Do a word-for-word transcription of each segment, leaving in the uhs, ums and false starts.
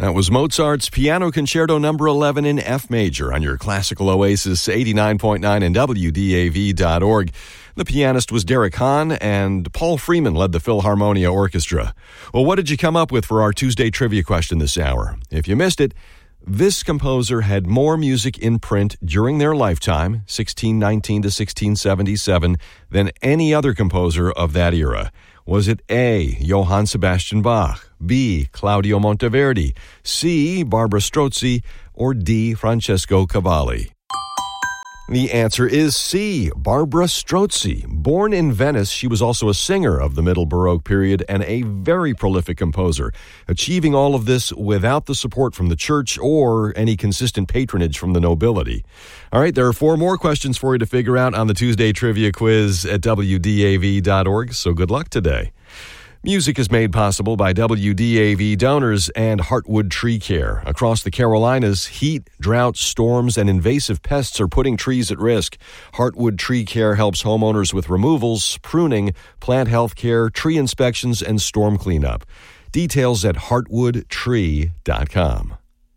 That was Mozart's Piano Concerto number eleven in F major on your classical oasis eighty-nine point nine and W D A V dot org. The pianist was Derek Hahn, and Paul Freeman led the Philharmonia Orchestra. Well, what did you come up with for our Tuesday trivia question this hour? If you missed it, this composer had more music in print during their lifetime, sixteen nineteen to sixteen seventy-seven, than any other composer of that era. Was it A, Johann Sebastian Bach, B, Claudio Monteverdi, C, Barbara Strozzi, or D, Francesco Cavalli? The answer is C, Barbara Strozzi. Born in Venice, she was also a singer of the Middle Baroque period and a very prolific composer, achieving all of this without the support from the church or any consistent patronage from the nobility. All right, there are four more questions for you to figure out on the Tuesday Trivia Quiz at W D A V dot org, so good luck today. Music is made possible by W D A V donors and Heartwood Tree Care. Across the Carolinas, heat, drought, storms, and invasive pests are putting trees at risk. Heartwood Tree Care helps homeowners with removals, pruning, plant health care, tree inspections, and storm cleanup. Details at heartwood tree dot com.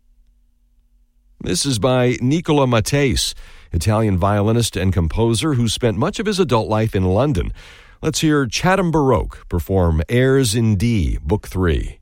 This is by Nicola Matese, Italian violinist and composer who spent much of his adult life in London. Let's hear Chatham Baroque perform Airs in D, Book three.